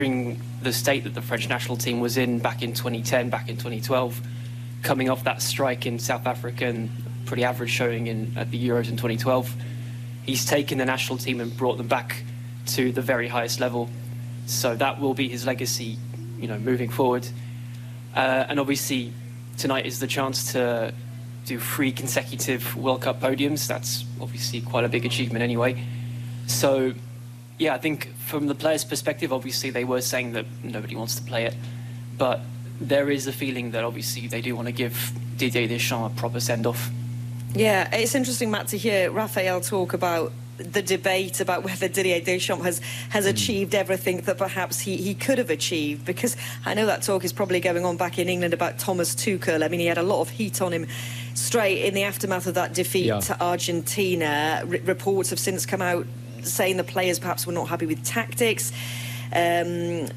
the state that the French national team was in back in 2010, back in 2012, coming off that strike in South Africa and pretty average showing at the Euros in 2012, he's taken the national team and brought them back to the very highest level. So that will be his legacy, moving forward. And obviously, tonight is the chance to do 3 consecutive World Cup podiums. That's obviously quite a big achievement anyway. So, yeah, I think from the players' perspective, obviously they were saying that nobody wants to play it. But there is a feeling that obviously they do want to give Didier Deschamps a proper send-off. Yeah, it's interesting, Matt, to hear Raphael talk about the debate about whether Didier Deschamps has achieved everything that perhaps he could have achieved, because I know that talk is probably going on back in England about Thomas Tuchel. I mean, he had a lot of heat on him straight in the aftermath of that defeat to Argentina. Reports have since come out saying the players perhaps were not happy with tactics. Is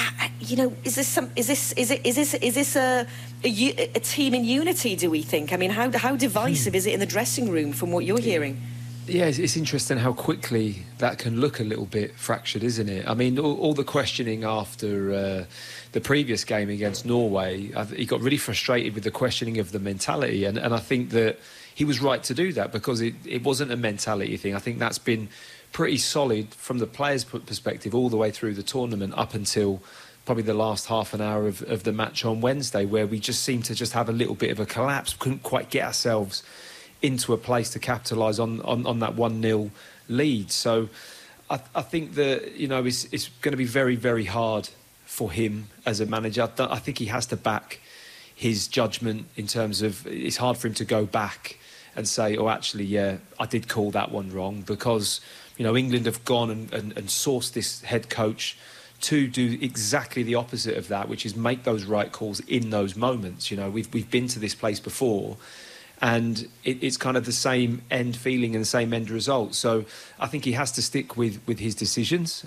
this a team in unity, do we think? I mean, how divisive is it in the dressing room from what you're hearing? Yeah, it's interesting how quickly that can look a little bit fractured, isn't it? I mean, all the questioning after the previous game against Norway, he got really frustrated with the questioning of the mentality, and I think that he was right to do that, because it wasn't a mentality thing. I think that's been pretty solid from the players' perspective all the way through the tournament up until probably the last half an hour of the match on Wednesday, where we just seemed to just have a little bit of a collapse, couldn't quite get ourselves into a place to capitalise on that 1-0 lead. So I think that, it's going to be very, very hard for him as a manager. I think he has to back his judgment in terms of, it's hard for him to go back and say, oh, actually, yeah, I did call that one wrong, because, England have gone and sourced this head coach to do exactly the opposite of that, which is make those right calls in those moments. We've been to this place before, and it's kind of the same end feeling and the same end result. So I think he has to stick with his decisions.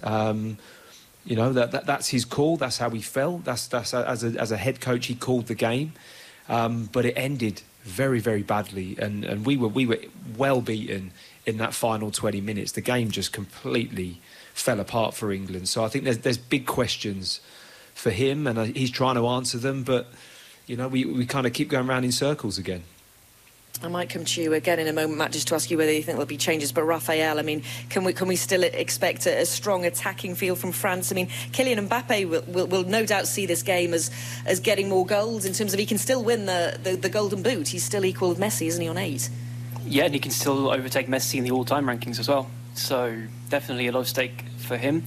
That's his call. That's how he felt. That's as a head coach, he called the game, but it ended very, very badly, and we were well beaten in that final 20 minutes. The game just completely fell apart for England. So I think there's big questions for him, and he's trying to answer them, but we kind of keep going round in circles again. I might come to you again in a moment, Matt, just to ask you whether you think there'll be changes. But Raphael, I mean, can we still expect a strong attacking field from France? I mean, Kylian Mbappe will no doubt see this game as getting more goals, in terms of he can still win the Golden Boot. He's still equal with Messi, isn't he, on 8? Yeah, and he can still overtake Messi in the all-time rankings as well. So definitely a lot of stake for him.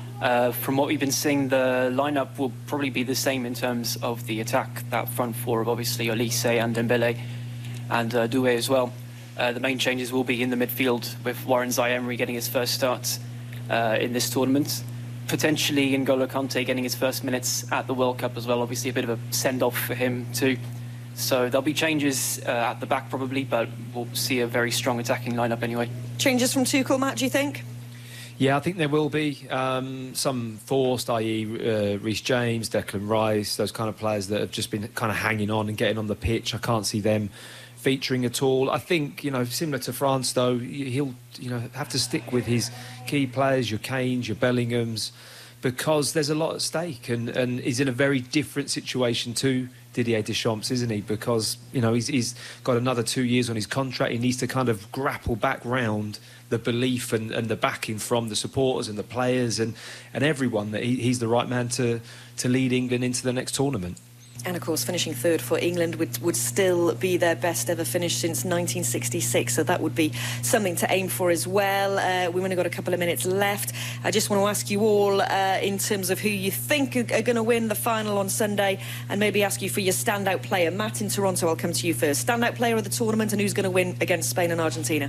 From what we've been seeing, the lineup will probably be the same in terms of the attack. That front four of obviously Olise and Dembele, and Doué as well. The main changes will be in the midfield, with Warren Zaïre-Emery getting his first start in this tournament. Potentially N'Golo Kante getting his first minutes at the World Cup as well. Obviously a bit of a send-off for him too. So there'll be changes at the back probably, but we'll see a very strong attacking lineup anyway. Changes from Tuchel, Matt, do you think? Yeah, I think there will be some forced, i.e. Reece James, Declan Rice, those kind of players that have just been kind of hanging on and getting on the pitch. I can't see them featuring at all. I think, similar to France, though, he'll, have to stick with his key players, your Kanes, your Bellinghams, because there's a lot at stake, and he's in a very different situation to Didier Deschamps, isn't he? Because, he's got another 2 years on his contract. He needs to kind of grapple back round the belief and the backing from the supporters and the players and everyone that he's the right man to lead England into the next tournament. And of course, finishing third for England would still be their best ever finish since 1966, so that would be something to aim for as well. We've only got a couple of minutes left. I just want to ask you all in terms of who you think are going to win the final on Sunday, and maybe ask you for your standout player. Matt in Toronto, I'll come to you first. Standout player of the tournament, and who's going to win against Spain and Argentina?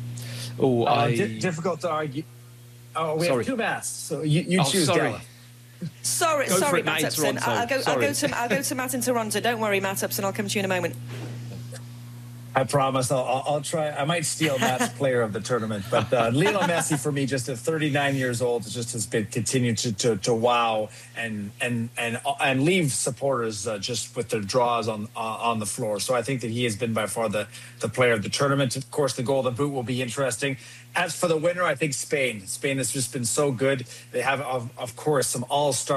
Difficult to argue. Oh, we have two Matts, so you choose. Sorry, Matt Upson. I'll go to Matt in Toronto. Don't worry, Matt Upson. I'll come to you in a moment. I promise I'll try. I might steal Matt's player of the tournament, but Lionel Messi for me, just at 39 years old, just has been continued to wow and leave supporters just with their draws on the floor. So I think that he has been by far the player of the tournament. Of course, the Golden Boot will be interesting. As for the winner, I think Spain. Spain has just been so good. They have, of course, some all-star